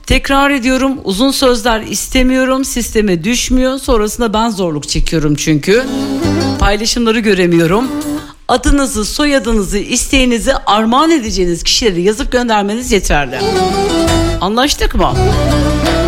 Tekrar ediyorum, uzun sözler istemiyorum, sisteme düşmüyor. Sonrasında ben zorluk çekiyorum çünkü. Paylaşımları göremiyorum. Adınızı, soyadınızı, isteğinizi armağan edeceğiniz kişileri yazıp göndermeniz yeterli. Anlaştık mı?